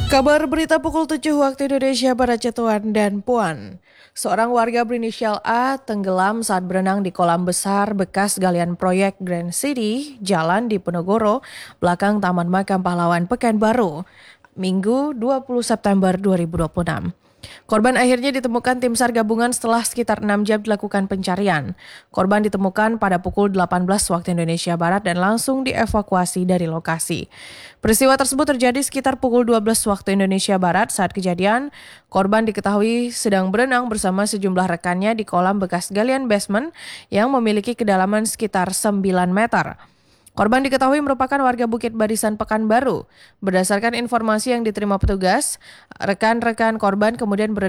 Kabar berita pukul 7 waktu Indonesia Barat Tuan dan Puan. Seorang warga berinisial A tenggelam saat berenang di kolam besar bekas galian proyek Grand City, Jalan Diponegoro, belakang Taman Makam Pahlawan Pekanbaru, Minggu 20 September 2026. Korban akhirnya ditemukan tim SAR gabungan setelah sekitar 6 jam dilakukan pencarian. Korban ditemukan pada pukul 18 waktu Indonesia Barat dan langsung dievakuasi dari lokasi. Peristiwa tersebut terjadi sekitar pukul 12 waktu Indonesia Barat. Saat kejadian, korban diketahui sedang berenang bersama sejumlah rekannya di kolam bekas galian basement yang memiliki kedalaman sekitar 9 meter. Korban diketahui merupakan warga Bukit Barisan Pekanbaru. Berdasarkan informasi yang diterima petugas, rekan-rekan korban kemudian berenang